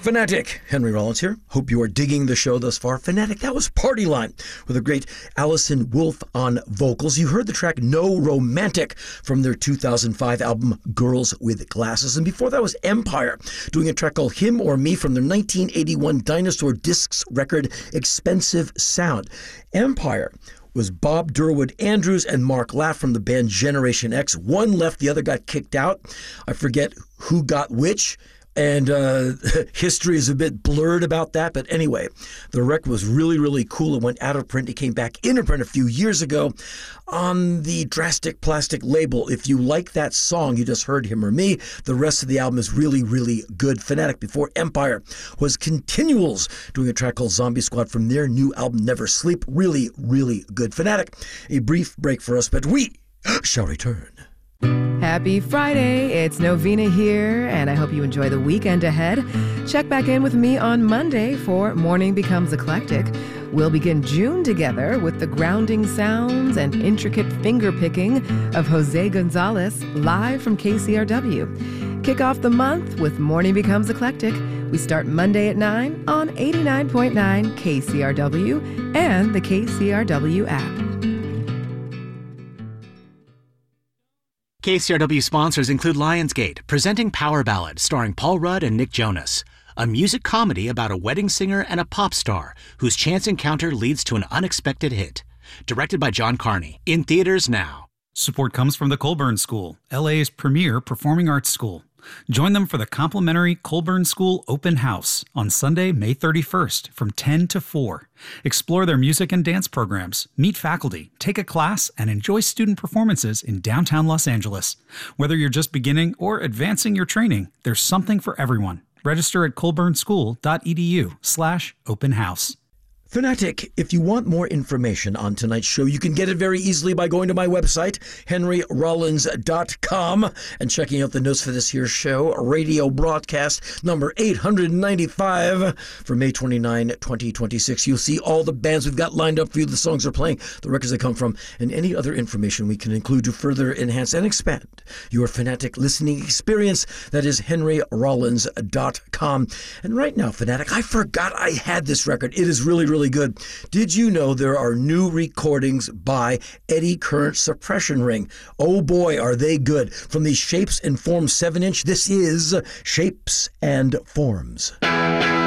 Fanatic, Henry Rollins here. Hope you are digging the show thus far. Fanatic, that was Party Line with the great Allison Wolfe on vocals. You heard the track No Romantic from their 2005 album Girls with Glasses. And before that was Empire, doing a track called Him or Me from their 1981 Dinosaur Discs record Expensive Sound. Empire was Bob Durwood Andrews and Mark Laff from the band Generation X. One left, the other got kicked out. I forget who got which. And history is a bit blurred about that. But anyway, the record was really, really cool. It went out of print. It came back into print a few years ago on the Drastic Plastic label. If you like that song, you just heard Him or Me. The rest of the album is really, really good. Fanatic before Empire was Continuals, doing a track called Zombie Squad from their new album Never Sleep. Really, really good. Fanatic, a brief break for us, but we shall return. Happy Friday, it's Novena here, and I hope you enjoy the weekend ahead. Check back in with me on Monday for Morning Becomes Eclectic. We'll begin June together with the grounding sounds and intricate finger picking of Jose Gonzalez live from KCRW. Kick off the month with Morning Becomes Eclectic. We start Monday at 9 on 89.9 KCRW and the KCRW app. KCRW sponsors include Lionsgate, presenting Power Ballad, starring Paul Rudd and Nick Jonas, a music comedy about a wedding singer and a pop star whose chance encounter leads to an unexpected hit. Directed by John Carney, in theaters now. Support comes from the Colburn School, LA's premier performing arts school. Join them for the complimentary Colburn School Open House on Sunday, May 31st from 10 to 4. Explore their music and dance programs, meet faculty, take a class, and enjoy student performances in downtown Los Angeles. Whether you're just beginning or advancing your training, there's something for everyone. Register at colburnschool.edu/open house. Fanatic, if you want more information on tonight's show, you can get it very easily by going to my website, henryrollins.com, and checking out the notes for this here show, radio broadcast number 895 for May 29, 2026. You'll see all the bands we've got lined up for you, the songs they're playing, the records they come from, and any other information we can include to further enhance and expand your Fanatic listening experience. That is henryrollins.com. And right now, Fanatic, I forgot I had this record. It is really, really good. Did you know there are new recordings by Eddie Current Suppression Ring? Oh boy, are they good. From the Shapes and Forms 7-inch, this is Shapes and Forms.